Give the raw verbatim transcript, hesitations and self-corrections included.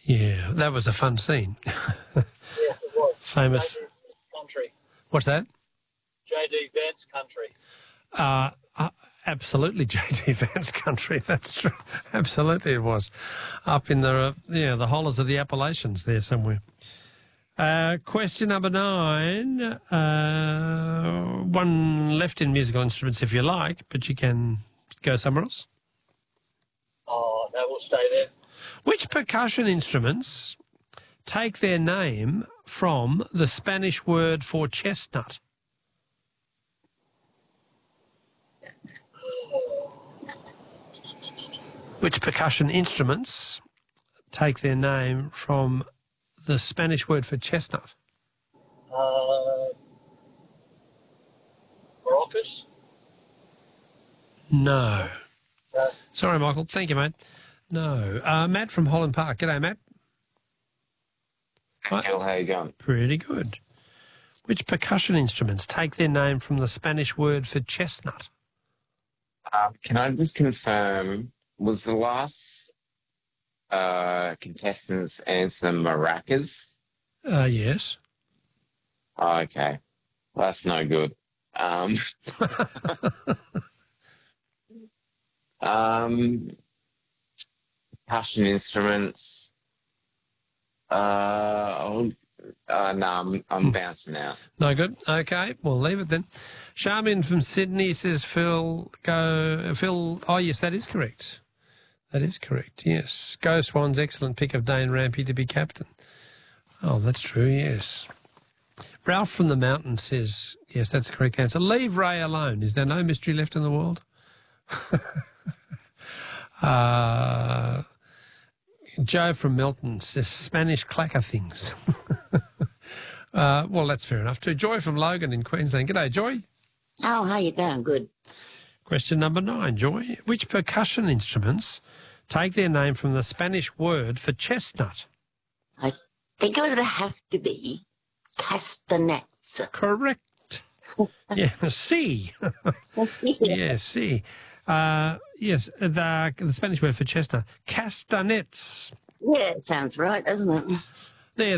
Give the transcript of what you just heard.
Yeah, that was a fun scene. Yeah, it was. Famous. J D Country. What's that? J D Vance Country. Uh, uh, absolutely, J D Vance country. That's true. Absolutely, it was up in the uh, yeah the hollows of the Appalachians there somewhere. Uh, question number nine. Uh, one left in musical instruments, if you like, but you can go somewhere else. Oh, no, we'll stay there. Which percussion instruments take their name from the Spanish word for chestnut? Which percussion instruments take their name from the Spanish word for chestnut? Uh, maracas? No. No. Sorry, Michael. Thank you, mate. No. Uh, Matt from Holland Park. G'day, Matt. Hey, Phil, how you going? Pretty good. Which percussion instruments take their name from the Spanish word for chestnut? Um, can I just confirm, was the last uh, contestant's answer maracas? Uh, yes. Oh, okay. Well, that's no good. Um, um, percussion instruments. Uh, oh, uh, no, I'm, I'm bouncing out. No good. Okay, we'll leave it then. Charmin from Sydney says, Phil, go... Phil, oh, yes, that is correct. That is correct, yes. Go Swans, excellent pick of Dane Rampy to be captain. Oh, that's true, yes. Ralph from the Mountain says, yes, that's the correct answer. Leave Ray alone. Is there no mystery left in the world? uh, Joe from Melton says, Spanish clacker things. uh, well, that's fair enough too. Joy from Logan in Queensland. G'day, Joy. Oh, how you going? Good. Question number nine, Joy. Which percussion instruments take their name from the Spanish word for chestnut? I think it would have to be castanets. Correct. Yeah, C. Yeah, C. Uh, yes, the, the Spanish word for chestnut. Castanets. Yeah, it sounds right, doesn't it?